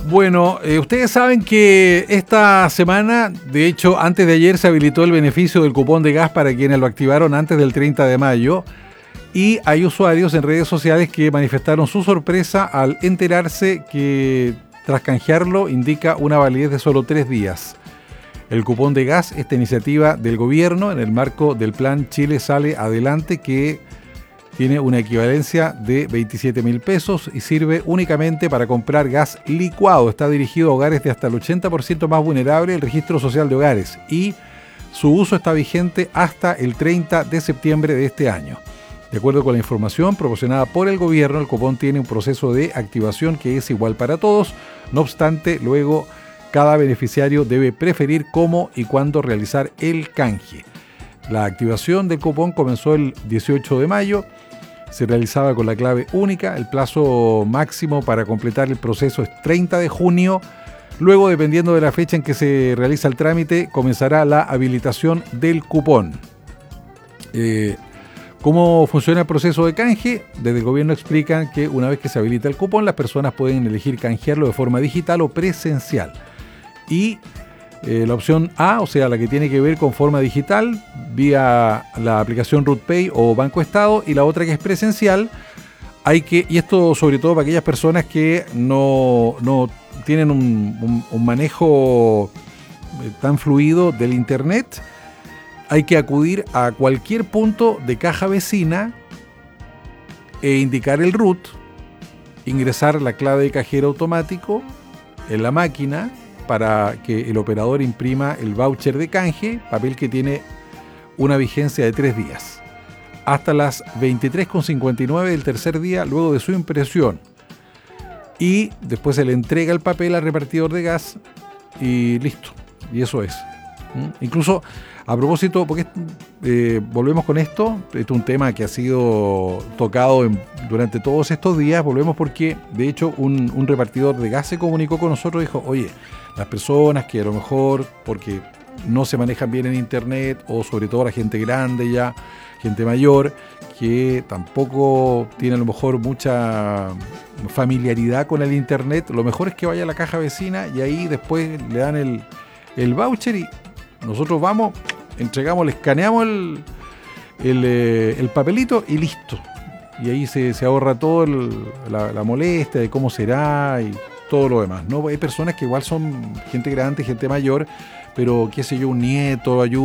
Bueno, ustedes saben que esta semana, de hecho, antes de ayer se habilitó el beneficio del cupón de gas para quienes lo activaron antes del 30 de mayo. Y hay usuarios en redes sociales que manifestaron su sorpresa al enterarse que tras canjearlo indica una validez de solo 3 días. El cupón de gas, esta iniciativa del gobierno en el marco del plan Chile Sale Adelante, que tiene una equivalencia de 27.000 pesos y sirve únicamente para comprar gas licuado. Está dirigido a hogares de hasta el 80% más vulnerable del registro social de hogares y su uso está vigente hasta el 30 de septiembre de este año. De acuerdo con la información proporcionada por el gobierno, el cupón tiene un proceso de activación que es igual para todos. No obstante, luego cada beneficiario debe preferir cómo y cuándo realizar el canje. La activación del cupón comenzó el 18 de mayo. Se realizaba con la clave única. El plazo máximo para completar el proceso es 30 de junio. Luego, dependiendo de la fecha en que se realiza el trámite, comenzará la habilitación del cupón. ¿Cómo funciona el proceso de canje? Desde el gobierno explican que una vez que se habilita el cupón, las personas pueden elegir canjearlo de forma digital o presencial. Y la opción A, o sea, la que tiene que ver con forma digital, vía la aplicación RootPay o Banco Estado, y la otra que es presencial, y esto sobre todo para aquellas personas que no tienen un manejo tan fluido del internet, hay que acudir a cualquier punto de caja vecina e indicar el RUT, ingresar la clave de cajero automático en la máquina, para que el operador imprima el voucher de canje, papel que tiene una vigencia de 3 días, hasta las 23:59 del tercer día luego de su impresión. Y después se le entrega el papel al repartidor de gas y listo. Y eso es. Incluso, a propósito, porque volvemos con esto, es un tema que ha sido tocado durante todos estos días, volvemos porque, de hecho, un repartidor de gas se comunicó con nosotros y dijo, oye, las personas que a lo mejor, porque no se manejan bien en internet, o sobre todo la gente grande ya, gente mayor, que tampoco tiene a lo mejor mucha familiaridad con el internet, lo mejor es que vaya a la caja vecina y ahí después le dan el voucher y nosotros vamos, entregamos, le escaneamos el papelito y listo. Y ahí se ahorra todo la molestia de cómo será y todo lo demás, ¿no? Hay personas que igual son gente grande, gente mayor, pero qué sé yo, un nieto ayuda